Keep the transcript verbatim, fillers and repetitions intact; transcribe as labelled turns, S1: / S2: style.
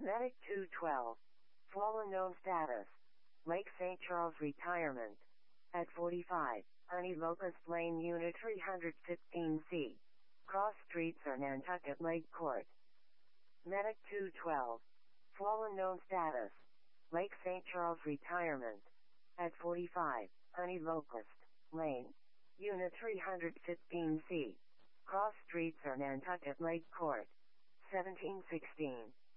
S1: Medic two twelve. Fallen known status. Lake Saint Charles retirement. At forty-five, Honey Locust Lane Unit three fifteen C. Cross streets are Nantucket Lake Court. Medic two twelve. Fallen known status. Lake Saint Charles retirement. At forty-five, Honey Locust Lane. Unit three fifteen C. Cross streets are Nantucket Lake Court. seventeen sixteen.